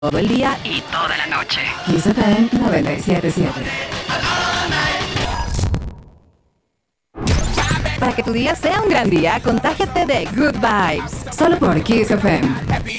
todo el día y toda la noche. Kiss FM 97.7. Para que tu día sea un gran día, contágiate de Good Vibes. Solo por Kiss FM.